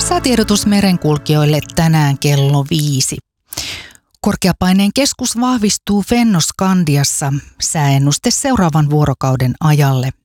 Säätiedotus merenkulkijoille tänään kello 5. Korkeapaineen keskus vahvistuu Fennoskandiassa. Sääennuste seuraavan vuorokauden ajalle.